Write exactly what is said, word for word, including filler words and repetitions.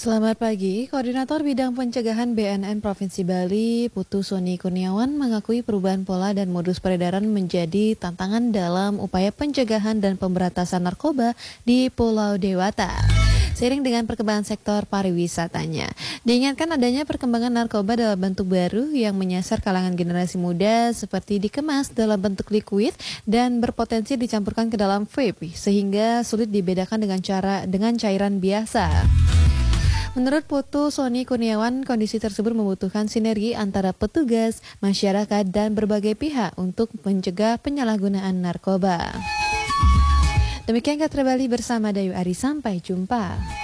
Selamat pagi, Koordinator Bidang Pencegahan B N N Provinsi Bali, Putu Soni Kurniawan, mengakui perubahan pola dan modus peredaran menjadi tantangan dalam upaya pencegahan dan pemberantasan narkoba di Pulau Dewata. Seiring dengan perkembangan sektor pariwisatanya, diingatkan adanya perkembangan narkoba dalam bentuk baru yang menyasar kalangan generasi muda seperti dikemas dalam bentuk liquid dan berpotensi dicampurkan ke dalam vape sehingga sulit dibedakan dengan cara dengan cairan biasa. Menurut Putu Soni Kurniawan, kondisi tersebut membutuhkan sinergi antara petugas, masyarakat, dan berbagai pihak untuk mencegah penyalahgunaan narkoba. Demikian Katra Bali bersama Dayu Ari, sampai jumpa.